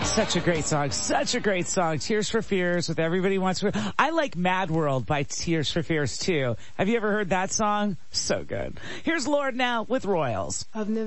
Such a great song. Such a great song. Tears for Fears with Everybody Wants to. I like Mad World by Tears for Fears too. Have you ever heard that song? So good. Here's Lord now with Royals.